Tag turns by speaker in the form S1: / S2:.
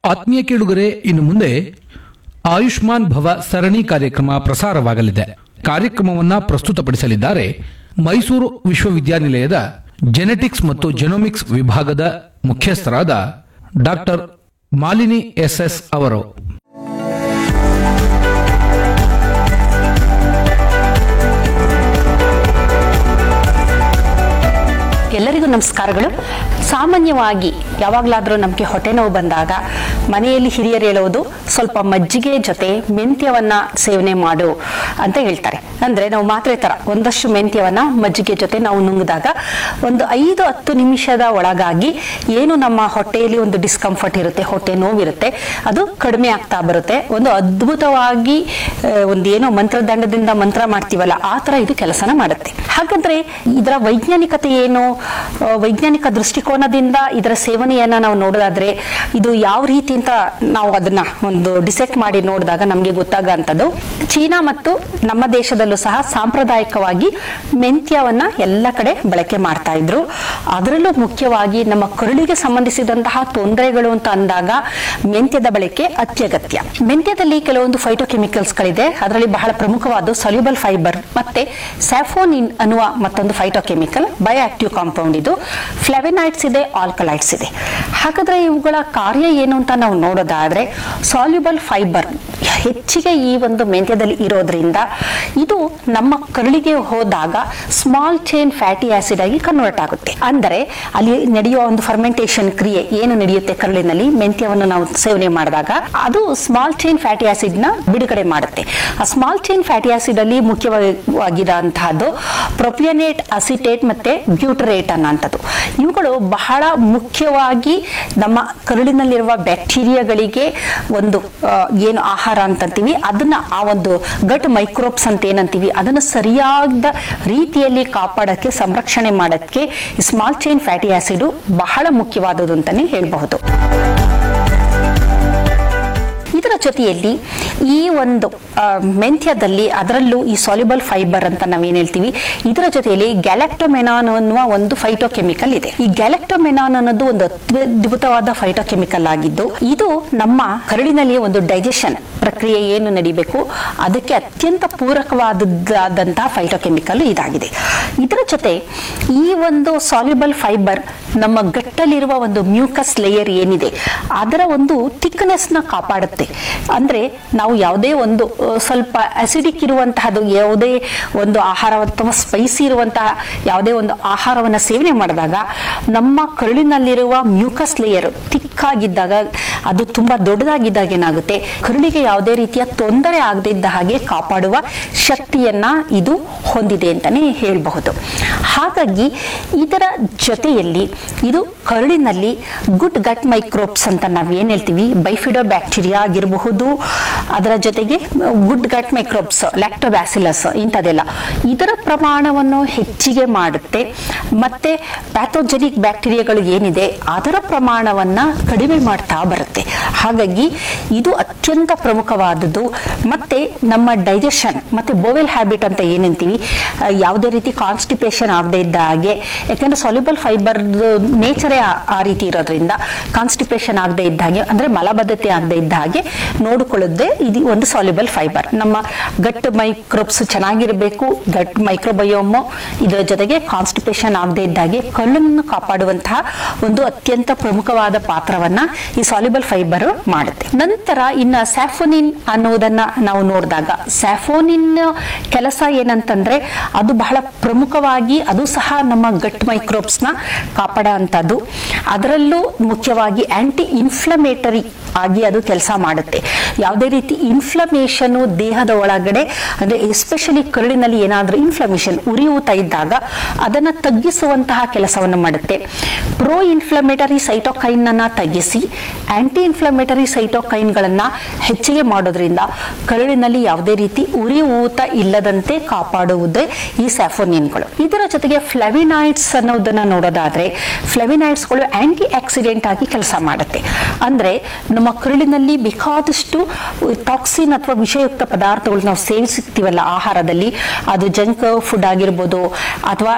S1: ಆತ್ಮೀಯ ಕೇಳುಗರೆ, ಇನ್ನು ಮುಂದೆ ಆಯುಷ್ಮಾನ್ ಭವ ಸರಣಿ ಕಾರ್ಯಕ್ರಮ ಪ್ರಸಾರವಾಗಲಿದೆ. ಕಾರ್ಯಕ್ರಮವನ್ನು ಪ್ರಸ್ತುತಪಡಿಸಲಿದ್ದಾರೆ ಮೈಸೂರು ವಿಶ್ವವಿದ್ಯಾನಿಲಯದ ಜೆನೆಟಿಕ್ಸ್ ಮತ್ತು ಜೆನೋಮಿಕ್ಸ್ ವಿಭಾಗದ ಮುಖ್ಯಸ್ಥರಾದ ಡಾಕ್ಟರ್ ಮಾಲಿನಿ ಎಸ್ ಅವರು.
S2: ಎಲ್ಲರಿಗೂ ನಮಸ್ಕಾರಗಳು. ಸಾಮಾನ್ಯವಾಗಿ ಯಾವಾಗಲಾದರೂ ನಮಗೆ ಹೊಟ್ಟೆ ನೋವು ಬಂದಾಗ ಮನೆಯಲ್ಲಿ ಹಿರಿಯರು ಹೇಳೋದು ಸ್ವಲ್ಪ ಮಜ್ಜಿಗೆ ಜೊತೆ ಮೆಂತ್ಯವನ್ನ ಸೇವನೆ ಮಾಡು ಅಂತ ಹೇಳ್ತಾರೆ. ಅಂದ್ರೆ ನಾವು ಮಾತ್ರೆ ತರ ಒಂದಷ್ಟು ಮೆಂತ್ಯವನ್ನ ಮಜ್ಜಿಗೆ ಜೊತೆ ನಾವು ನುಂಗಿದಾಗ ಒಂದು 5-10 ನಿಮಿಷದ ಒಳಗಾಗಿ ಏನು ನಮ್ಮ ಹೊಟ್ಟೆಯಲ್ಲಿ ಒಂದು ಡಿಸ್ಕಂಫರ್ಟ್ ಇರುತ್ತೆ, ಹೊಟ್ಟೆ ನೋವಿರುತ್ತೆ, ಅದು ಕಡಿಮೆ ಆಗ್ತಾ ಬರುತ್ತೆ. ಒಂದು ಅದ್ಭುತವಾಗಿ ಒಂದೇನೋ ಮಂತ್ರದಂಡದಿಂದ ಮಂತ್ರ ಮಾಡ್ತೀವಲ್ಲ, ಆ ತರ ಇದು ಕೆಲಸನ ಮಾಡುತ್ತೆ. ಹಾಗಾದ್ರೆ ಇದರ ವೈಜ್ಞಾನಿಕತೆ ಏನು, ವೈಜ್ಞಾನಿಕ ದೃಷ್ಟಿಕೋನದಿಂದ ಇದರ ಸೇವನೆಯನ್ನ ನಾವು ನೋಡೋದಾದ್ರೆ ಇದು ಯಾವ ರೀತಿ ಅಂತ ನಾವು ಅದನ್ನ ಒಂದು ಡಿಸೆಕ್ಟ್ ಮಾಡಿ ನೋಡಿದಾಗ ನಮ್ಗೆ ಗೊತ್ತಾಗಂತದ್ದು, ಚೀನಾ ಮತ್ತು ನಮ್ಮ ದೇಶದಲ್ಲೂ ಸಹ ಸಾಂಪ್ರದಾಯಿಕವಾಗಿ ಮೆಂತ್ಯವನ್ನ ಎಲ್ಲ ಕಡೆ ಬಳಕೆ ಮಾಡ್ತಾ ಇದ್ರು. ಅದರಲ್ಲೂ ಮುಖ್ಯವಾಗಿ ನಮ್ಮ ಕರುಳಿಗೆ ಸಂಬಂಧಿಸಿದಂತಹ ತೊಂದರೆಗಳು ಅಂತ ಅಂದಾಗ ಮೆಂತ್ಯದ ಬಳಕೆ ಅತ್ಯಗತ್ಯ. ಮೆಂತ್ಯದಲ್ಲಿ ಕೆಲವೊಂದು ಫೈಟೋಕೆಮಿಕಲ್ಸ್ ಗಳಿದೆ. ಅದರಲ್ಲಿ ಬಹಳ ಪ್ರಮುಖವಾದ ಸೊಲ್ಯೂಬಲ್ ಫೈಬರ್ ಮತ್ತೆ ಸ್ಯಾಫೋನಿನ್ ಅನ್ನುವ ಮತ್ತೊಂದು ಫೈಟೋಕೆಮಿಕಲ್ ಬಯೋಆಕ್ಟಿವ್ ಕಾಂಪೌಂಡ್. ಇದು ಫ್ಲಾವಿನಾಯ್ಡ್ಸ್ ಇದೆ, ಆಲ್ಕಲೈಡ್ಸ್ ಇದೆ. ಹಾಗಾದ್ರೆ ಇವುಗಳ ಕಾರ್ಯ ಏನು ಅಂತ ನಾವು ನೋಡೋದಾದ್ರೆ, ಸಾಲ್ಯುಬಲ್ ಫೈಬರ್ ಹೆಚ್ಚಿಗೆ ಈ ಒಂದು ಮೆಂತ್ಯದಲ್ಲಿ ಇರೋದ್ರಿಂದ ಇದು ನಮ್ಮ ಕರುಳಿಗೆ ಹೋದಾಗ ಸ್ಮಾಲ್ ಚೈನ್ ಫ್ಯಾಟಿ ಆಸಿಡ್ ಆಗಿ ಕನ್ವರ್ಟ್ ಆಗುತ್ತೆ. ಅಂದರೆ ಅಲ್ಲಿ ನಡೆಯುವ ಒಂದು ಫರ್ಮೆಂಟೇಷನ್ ಕ್ರಿಯೆ ಏನು ನಡೆಯುತ್ತೆ ಕರುಳಿನಲ್ಲಿ ಮೆಂತ್ಯವನ್ನು ನಾವು ಸೇವನೆ ಮಾಡಿದಾಗ, ಅದು ಸ್ಮಾಲ್ ಚೈನ್ ಫ್ಯಾಟಿ ಆಸಿಡ್ ನ ಬಿಡುಗಡೆ ಮಾಡುತ್ತೆ. ಆ ಸ್ಮಾಲ್ ಚೈನ್ ಫ್ಯಾಟಿ ಆಸಿಡ್ ಅಲ್ಲಿ ಮುಖ್ಯವಾಗಿರುವಂತಹದ್ದು ಪ್ರೊಪಿಯನೇಟ್, ಅಸಿಟೇಟ್ ಮತ್ತೆ ಬ್ಯೂಟರೇಟ್ ಅನ್ನೋಂಥದ್ದು. ಇವುಗಳು ಬಹಳ ಮುಖ್ಯವಾಗಿ ನಮ್ಮ ಕರುಳಿನಲ್ಲಿರುವ ಬ್ಯಾಕ್ಟೀರಿಯಾಗಳಿಗೆ ಒಂದು ಏನು ಆಹಾರ ಅಂತಂತೀವಿ, ಅದನ್ನ ಆ ಒಂದು ಗಟ್ ಮೈಕ್ರೋಬ್ಸ್ ಅಂತ ಏನಂತೀವಿ, ಅದನ್ನ ಸರಿಯಾದ ರೀತಿಯಲ್ಲಿ ಕಾಪಾಡಕ್ಕೆ, ಸಂರಕ್ಷಣೆ ಮಾಡೋಕ್ಕೆ ಸ್ಮಾಲ್ ಚೈನ್ ಫ್ಯಾಟಿ ಆಸಿಡ್ ಬಹಳ ಮುಖ್ಯವಾದದ್ದು ಅಂತಾನೆ ಹೇಳಬಹುದು. ಇದರ ಜೊತೆಯಲ್ಲಿ ಈ ಒಂದು ಮೆಂತ್ಯದಲ್ಲಿ ಅದರಲ್ಲೂ ಈ ಸಾಲ್ಯುಬಲ್ ಫೈಬರ್ ಅಂತ ನಾವೇನ್ ಹೇಳ್ತೀವಿ, ಇದರ ಜೊತೆಯಲ್ಲಿ ಗ್ಯಾಲಕ್ಟೋಮೆನಾನ್ ಅನ್ನುವ ಒಂದು ಫೈಟೋಕೆಮಿಕಲ್ ಇದೆ. ಈ ಗ್ಯಾಲಕ್ಟೋಮೆನಾನ್ ಅನ್ನೋದು ಒಂದು ಅದ್ಭುತವಾದ ಫೈಟೋಕೆಮಿಕಲ್ ಆಗಿದ್ದು, ಇದು ನಮ್ಮ ಕರುಳಿನಲ್ಲಿ ಒಂದು ಡೈಜೆಷನ್ ಪ್ರಕ್ರಿಯೆ ಏನು ನಡಿಬೇಕು ಅದಕ್ಕೆ ಅತ್ಯಂತ ಪೂರಕವಾದಂತಹ ಫೈಟೋಕೆಮಿಕಲ್ ಇದಾಗಿದೆ. ಇದರ ಜೊತೆ ಈ ಒಂದು ಸಾಲ್ಯುಬಲ್ ಫೈಬರ್ ನಮ್ಮ ಗಟ್ಟಲ್ಲಿರುವ ಒಂದು ಮ್ಯೂಕಸ್ ಲೇಯರ್ ಏನಿದೆ ಅದರ ಒಂದು ಥಿಕ್ನೆಸ್ ನ ಕಾಪಾಡುತ್ತೆ. ಅಂದ್ರೆ ನಾವು ಯಾವುದೇ ಒಂದು ಸ್ವಲ್ಪ ಅಸಿಡಿಕ್ ಇರುವಂತಹದ್ದು ಯಾವುದೇ ಒಂದು ಆಹಾರ ಅಥವಾ ಸ್ಪೈಸಿ ಇರುವಂತಹ ಯಾವುದೇ ಒಂದು ಆಹಾರವನ್ನ ಸೇವನೆ ಮಾಡಿದಾಗ ನಮ್ಮ ಕರುಳಿನಲ್ಲಿರುವ ಮ್ಯೂಕಸ್ ಲೇಯರ್ ತಿಕ್ಕಾಗಿದ್ದಾಗ, ಅದು ತುಂಬಾ ದೊಡ್ಡದಾಗಿದ್ದಾಗ ಏನಾಗುತ್ತೆ, ಕರುಳಿಗೆ ಯಾವುದೇ ರೀತಿಯ ತೊಂದರೆ ಆಗದಿದ್ದ ಹಾಗೆ ಕಾಪಾಡುವ ಶಕ್ತಿಯನ್ನ ಇದು ಹೊಂದಿದೆ ಅಂತಾನೆ ಹೇಳಬಹುದು. ಹಾಗಾಗಿ ಇದರ ಜೊತೆಯಲ್ಲಿ ಇದು ಕರುಳಿನಲ್ಲಿ ಗುಡ್ ಗಟ್ ಮೈಕ್ರೋಬ್ಸ್ ಅಂತ ನಾವ್ ಏನ್ ಹೇಳ್ತೀವಿ, ಬೈಫಿಡೋ ಬ್ಯಾಕ್ಟೀರಿಯಾ ಆಗಿರಬಹುದು, ಅದರ ಜೊತೆಗೆ ಗುಡ್ ಗಟ್ ಮೈಕ್ರೋಬ್ಸ್, ಲ್ಯಾಕ್ಟೋಬ್ಯಾಸಿಲಸ್ ಇಂಥದೆಲ್ಲ, ಇದರ ಪ್ರಮಾಣವನ್ನು ಹೆಚ್ಚಿಗೆ ಮಾಡುತ್ತೆ. ಮತ್ತೆ ಪ್ಯಾಥೋಜೆನಿಕ್ ಬ್ಯಾಕ್ಟೀರಿಯಾಗಳು ಏನಿದೆ ಅದರ ಪ್ರಮಾಣವನ್ನ ಕಡಿಮೆ ಮಾಡ್ತಾ ಬರುತ್ತೆ. ಹಾಗಾಗಿ ಇದು ಅತ್ಯಂತ ಪ್ರಮುಖವಾದದ್ದು. ಮತ್ತೆ ನಮ್ಮ ಡೈಜೆಷನ್ ಮತ್ತೆ ಬೋವೆಲ್ ಹ್ಯಾಬಿಟ್ ಅಂತ ಏನಂತೀವಿ, ಯಾವುದೇ ರೀತಿ ಕಾನ್ಸ್ಟಿಪೇಷನ್ ಆಗದೆ ಇದ್ದ ಹಾಗೆ, ಯಾಕಂದ್ರೆ ಸಾಲ್ಯುಬಲ್ ಫೈಬರ್ ನೇಚರೇ ಆ ರೀತಿ ಇರೋದ್ರಿಂದ ಕಾನ್ಸ್ಟಿಪೇಷನ್ ಆಗದೆ ಇದ್ದ ಹಾಗೆ, ಅಂದ್ರೆ ಮಲಬದ್ಧತೆ ಆಗದೆ ಇದ್ದ ಹಾಗೆ ನೋಡಿಕೊಳ್ಳುತ್ತೆ ಇದು ಒಂದು ಸಾಲ್ಯುಬಲ್ ಫೈಬರ್. ನಮ್ಮ ಗಟ್ ಮೈಕ್ರೋಬ್ಸ್ ಚೆನ್ನಾಗಿರಬೇಕು, ಗಟ್ ಮೈಕ್ರೋಬಯೋಮ್, ಇದರ ಜೊತೆಗೆ ಕಾನ್ಸ್ಟಿಪೇಷನ್ ಆಗದೆ ಇದ್ದಾಗೆ ಕರುಳನ್ನು ಕಾಪಾಡುವಂತಹ ಒಂದು ಅತ್ಯಂತ ಪ್ರಮುಖವಾದ ಪಾತ್ರವನ್ನ ಈ ಸಾಲ್ಯುಬಲ್ ಫೈಬರ್ ಮಾಡುತ್ತೆ. ನಂತರ ಇನ್ನ ಸ್ಯಾಫೋನಿನ್ ಅನ್ನೋದನ್ನ ನಾವು ನೋಡಿದಾಗ, ಸ್ಯಾಫೋನಿನ್ ಕೆಲಸ ಏನಂತಂದ್ರೆ ಅದು ಬಹಳ ಪ್ರಮುಖವಾಗಿ ಅದು ಸಹ ನಮ್ಮ ಗಟ್ ಮೈಕ್ರೋಬ್ಸ್ ನ ಕಾಪಾಡುವಂತದ್ದು. ಅದರಲ್ಲೂ ಮುಖ್ಯವಾಗಿ ಆಂಟಿ ಇನ್ಫ್ಲಮೇಟರಿ ಆಗಿ ಅದು ಕೆಲಸ ಮಾಡುತ್ತೆ. ಯಾವುದೇ ರೀತಿ ಇನ್ಫ್ಲಮೇಷನ್ ದೇಹದ ಒಳಗಡೆ, ಅಂದ್ರೆ ಎಸ್ಪೆಷಲಿ ಕರುಳಿನಲ್ಲಿ ಏನಾದ್ರೂ ಇನ್ಫ್ಲಮೇಷನ್ ಉರಿಯೂತ ಇದ್ದಾಗ ಅದನ್ನ ತಗ್ಗಿಸುವಂತಹ ಕೆಲಸವನ್ನು ಮಾಡುತ್ತೆ. ಪ್ರೋ ಇನ್ಫ್ಲಮೇಟರಿ ಸೈಟೋಕೈನ್ ಅನ್ನ ತಗ್ಗಿಸಿ ಆಂಟಿ ಇನ್ಫ್ಲಮೇಟರಿ ಸೈಟೋಕೈನ್ ಗಳನ್ನ ಹೆಚ್ಚಿಗೆ ಮಾಡೋದ್ರಿಂದ ಕರುಳಿನಲ್ಲಿ ಯಾವುದೇ ರೀತಿ ಉರಿಯೂತ ಇಲ್ಲದಂತೆ ಕಾಪಾಡುವುದೇ ಈ ಸ್ಯಾಫೋನಿನ್ಗಳು. ಇದರ ಜೊತೆಗೆ ಫ್ಲಾವಿನಾಯ್ಡ್ಸ್ ಅನ್ನೋದನ್ನ ನೋಡೋದಾದ್ರೆ, ಫ್ಲಾವಿನಾಯ್ಡ್ಸ್ ಗಳು ಆಂಟಿ ಆಕ್ಸಿಡೆಂಟ್ ಆಗಿ ಕೆಲಸ ಮಾಡುತ್ತೆ. ಅಂದ್ರೆ ನಮ್ಮ ಕರುಳಿನಲ್ಲಿ ಬೇಕಾದಷ್ಟು ಟಾಕ್ಸಿನ್ ಅಥವಾ ವಿಷಯುಕ್ತ ಪದಾರ್ಥಗಳು ನಾವು ಸೇವಿಸುತ್ತೀವಲ್ಲ ಆಹಾರದಲ್ಲಿ, ಅದು ಜಂಕ್ ಫುಡ್ ಆಗಿರ್ಬೋದು ಅಥವಾ